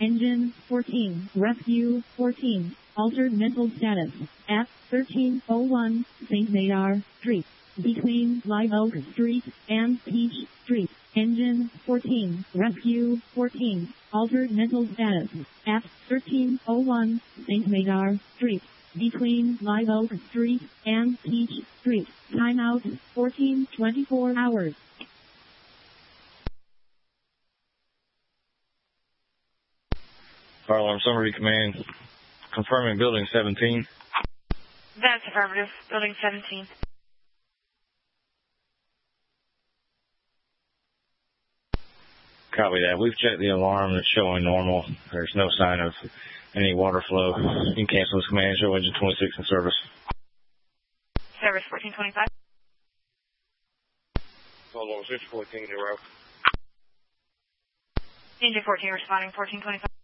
Engine 14. Rescue 14. Altered mental status at 1301 St. Madar Street. Between Live Oak Street and Peach Street. Engine 14. Rescue 14. Altered mental status at 1301 St. Madar Street. Between Live Oak Street and Peach Street. Timeout 14:24 hours. Fire alarm summary command. Confirming building 17. That's affirmative. Building 17. Copy that. We've checked the alarm. It's showing normal. There's no sign of any water flow. You can cancel this command. Show engine 26 in service. Service 1425. Hold on, switch 14 0. Engine 14 responding 1425.